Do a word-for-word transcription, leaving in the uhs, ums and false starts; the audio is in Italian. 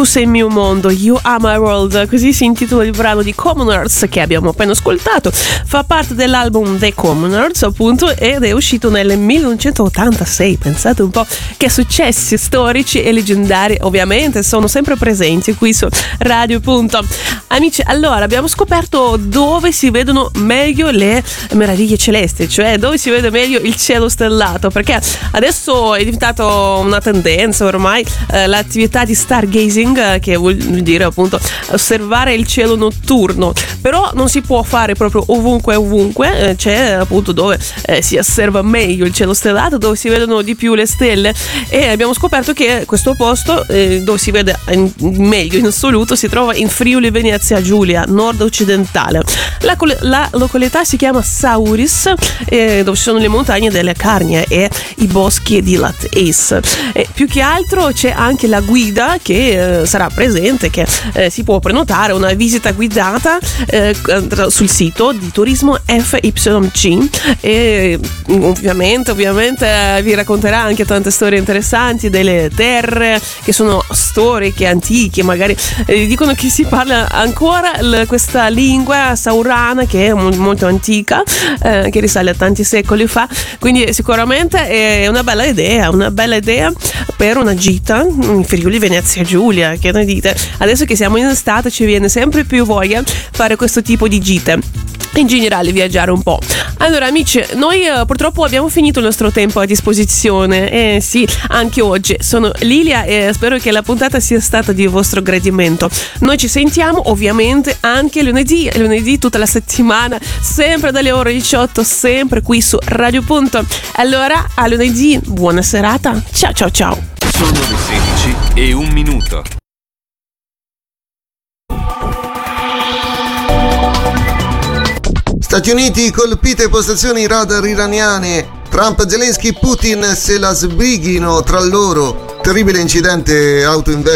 Tu sei il mio mondo, You Are My World, così si intitola il brano di Commoners che abbiamo appena ascoltato. Fa parte dell'album The Commoners, appunto, ed è uscito nel millenovecentottantasei. Pensate un po' che successi storici e leggendari ovviamente sono sempre presenti qui su Radio Punto. Amici, allora abbiamo scoperto dove si vedono meglio le meraviglie celesti, cioè dove si vede meglio il cielo stellato, perché adesso è diventato una tendenza ormai eh, l'attività di stargazing, eh, che vuol dire appunto osservare il cielo notturno, però non si può fare proprio ovunque ovunque, eh, c'è appunto dove eh, si osserva meglio il cielo stellato, dove si vedono di più le stelle, e abbiamo scoperto che questo posto eh, dove si vede in, meglio in assoluto si trova in Friuli Venezia Giulia, nord occidentale. La, la località si chiama Sauris, eh, dove ci sono le montagne delle Carnie e i boschi di Lat-Ace. E più che altro c'è anche la guida che eh, sarà presente, che eh, si può prenotare una visita guidata eh, sul sito di turismo F Y C, e ovviamente ovviamente eh, vi racconterà anche tante storie interessanti delle terre che sono storiche, antiche, magari eh, dicono che si parla ancora l- questa lingua saurana che è mo- molto antica, eh, che risale a tanti secoli fa, quindi sicuramente è una bella idea, una bella idea per una gita in Friuli Venezia Giulia. Che ne dite? Adesso che siamo in estate ci viene sempre più voglia fare questo tipo di gite, in generale viaggiare un po'. Allora amici, noi eh, purtroppo abbiamo finito il nostro tempo a disposizione, eh sì, anche oggi. Sono Lilia e spero che la puntata sia stata di vostro gradimento. Noi ci sentiamo ovviamente anche lunedì, lunedì tutta la settimana, sempre dalle ore diciotto, sempre qui su Radio Punto. Allora, a lunedì, buona serata, ciao ciao ciao. Sono le sedici e un minuto. Stati Uniti colpite postazioni radar iraniane. Trump, Zelensky, Putin se la sbrighino tra loro. Terribile incidente auto in